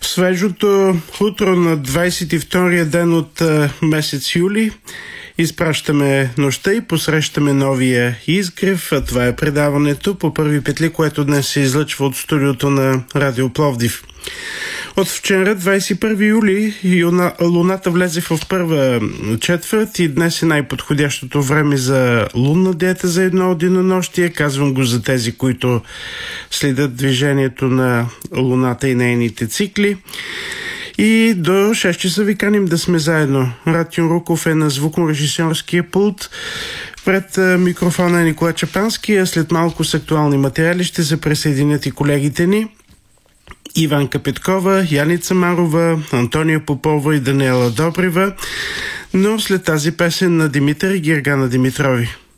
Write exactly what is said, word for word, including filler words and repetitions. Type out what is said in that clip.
свежото утро на двадесет и втория ден от а, месец юли изпращаме нощта и посрещаме новия изгрев. А това е предаването по първи петли, което днес се излъчва от студиото на Радио Пловдив. От вчера, двадесет и първи юли, юна, луната влезе в първа четвърт и днес е най-подходящото време за лунна диета за едно денонощие. Казвам го за тези, които следят движението на луната и нейните цикли. И до шест часа ви каним да сме заедно. Ратион Руков е на звукорежисьорския пулт. Пред микрофона е Николай Чапански, а след малко с актуални материали ще се присъединят и колегите ни Иванка Петкова, Яница Марова, Антония Попова и Даниела Добрева. Но след тази песен на Димитър и Гергана Димитрови.